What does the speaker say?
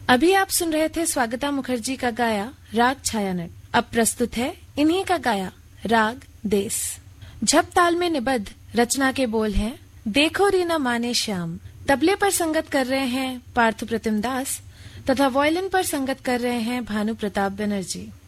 अभी आप सुन रहे थे स्वागता मुखर्जी का गाया राग छायानट। अब प्रस्तुत है इन्हीं का गाया राग देस। झप ताल में निबद्ध रचना के बोल हैं देखो री न माने श्याम। तबले पर संगत कर रहे हैं पार्थ प्रतिम दास तथा वॉयलिन पर संगत कर रहे हैं भानु प्रताप बनर्जी।